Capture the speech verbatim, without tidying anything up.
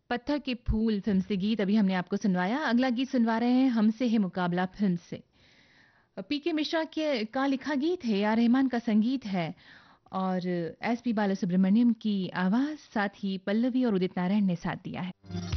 पत्थर के फूल फिल्म से गीत अभी हमने आपको सुनवाया। अगला गीत सुनवा रहे हैं हमसे है मुकाबला फिल्म से। पी के मिश्रा के का लिखा गीत है, या रहमान का संगीत है और एस पी बालासुब्रमण्यम की आवाज, साथ ही पल्लवी और उदित नारायण ने साथ दिया है।